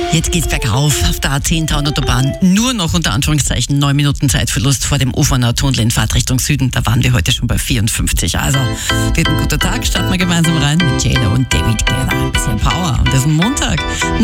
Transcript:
Jetzt geht's bergauf auf der A10 Autobahn. Nur noch unter Anführungszeichen 9 Minuten Zeitverlust vor dem Uferner Tunnel in Fahrtrichtung Süden. Da waren wir heute schon bei 54. Also wird ein guter Tag. Starten wir gemeinsam rein mit Jayla und David Guetta. Ein bisschen Power. Und das ist ein Montag.